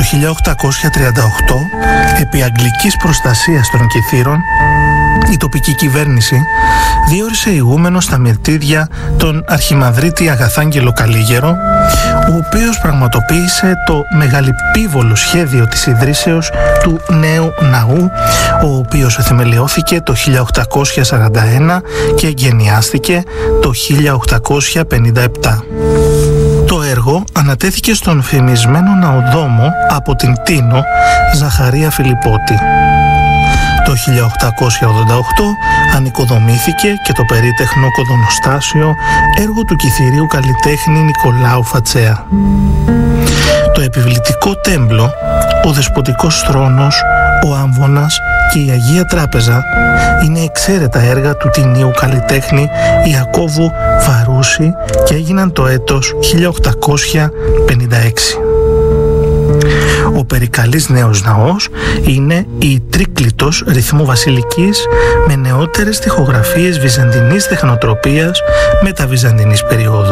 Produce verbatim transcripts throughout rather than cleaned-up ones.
χίλια οκτακόσια τριάντα οκτώ, επί αγγλικής προστασίας των Κιθήρων, η τοπική κυβέρνηση διόρισε ηγούμενο στα μυρτήρια τον Αρχιμανδρίτη Αγαθάγγελο Καλίγερο, ο οποίος πραγματοποίησε το μεγαλεπίβολο σχέδιο της ιδρύσεως του νέου ναού, ο οποίος θεμελιώθηκε το χίλια οκτακόσια σαράντα ένα και εγκαινιάστηκε το χίλια οκτακόσια πενήντα επτά. Το έργο ανατέθηκε στον φημισμένο ναοδόμο από την Τίνο Ζαχαρία Φιλιππώτη. Το χίλια οκτακόσια ογδόντα οκτώ ανοικοδομήθηκε και το περίτεχνο κοδονοστάσιο, έργο του κιθυρίου καλλιτέχνη Νικολάου Φατσέα. Το επιβλητικό τέμπλο, ο δεσποτικός θρόνος, ο άμβονας και η Αγία Τράπεζα είναι εξαίρετα έργα του τινίου καλλιτέχνη Ιακώβου Βαρούση και έγιναν το έτος χίλια οκτακόσια πενήντα έξι. Ο περικαλής νέος ναός είναι η τρίκλητος ρυθμού βασιλικής με νεότερες στιχογραφίες βυζαντινής τεχνοτροπίας μεταβυζαντινής περίοδου.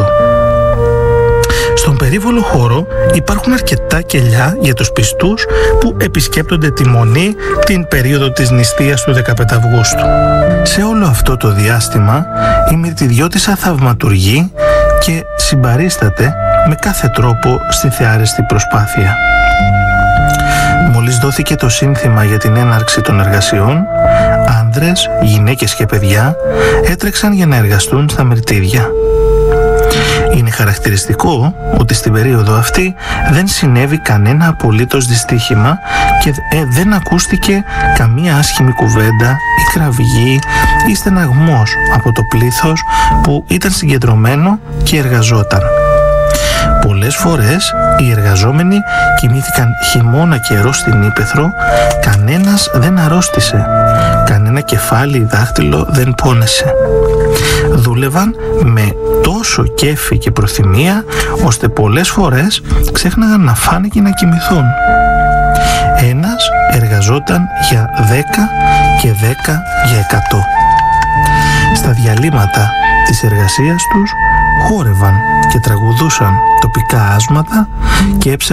Στον περίβολο χώρο υπάρχουν αρκετά κελιά για τους πιστούς που επισκέπτονται τη Μονή την περίοδο της νηστείας του δεκαπέντε Αυγούστου. Σε όλο αυτό το διάστημα η μυρτηριώτισσα θαυματουργεί και συμπαρίσταται με κάθε τρόπο στη θεάρεστη προσπάθεια. Μόλις δόθηκε το σύνθημα για την έναρξη των εργασιών, άνδρες, γυναίκες και παιδιά έτρεξαν για να εργαστούν στα μυρτήρια. Είναι χαρακτηριστικό ότι στην περίοδο αυτή δεν συνέβη κανένα απολύτως δυστύχημα και δεν ακούστηκε καμία άσχημη κουβέντα ή κραυγή ή στεναγμός από το πλήθος που ήταν συγκεντρωμένο και εργαζόταν. Πολλές φορές οι εργαζόμενοι κοιμήθηκαν χειμώνα καιρό στην ύπαιθρο, κανένας δεν αρρώστησε, κανένα κεφάλι ή δάχτυλο δεν πόνεσε. Δούλευαν με τόσο κέφι και προθυμία, ώστε πολλές φορές ξέχναγαν να φάνε και να κοιμηθούν. Ένας εργαζόταν για δέκα και δέκα για εκατό. Στα διαλύματα της εργασίας τους χόρευαν και τραγουδούσαν τοπικά άσματα και έψαχναν